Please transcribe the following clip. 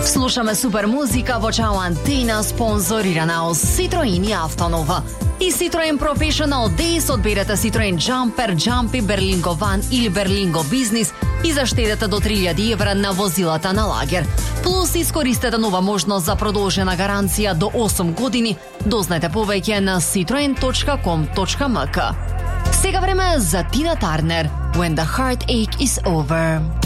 Слушаме супер музика во Ciao Antenna, спонзорирана од Citroen и Автонова. И Citroen Professional Days одберете Citroen Jumper, Jumpy, Berlingo Van или Berlingo Business и заштедете до 3000 евра на возилата на лагер. Плюс искористете нова можност за продолжена гаранција до 8 години. Дознајте повеќе на citroen.com.mk. Сега време за Тина Тарнер, When the Heartache is Over.